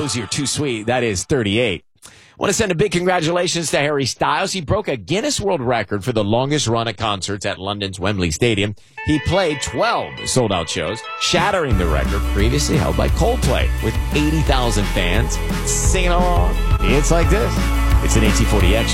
Rosie, You're Too Sweet. That is 38. I want to send a big congratulations to Harry Styles. He broke a Guinness World Record for the longest run of concerts at London's Wembley Stadium. He played 12 sold-out shows, shattering the record previously held by Coldplay, with 80,000 fans singing along. It's like this. It's an AT40X